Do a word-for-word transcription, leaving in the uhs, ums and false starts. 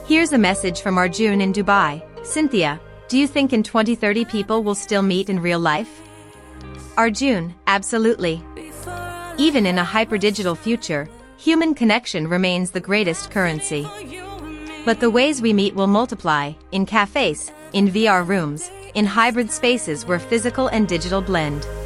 Here's a message from Arjun in Dubai. Cynthia, do you think in twenty thirty people will still meet in real life? Arjun, absolutely. Even in a hyperdigital future, human connection remains the greatest currency. But the ways we meet will multiply, in cafes, in V R rooms, in hybrid spaces where physical and digital blend.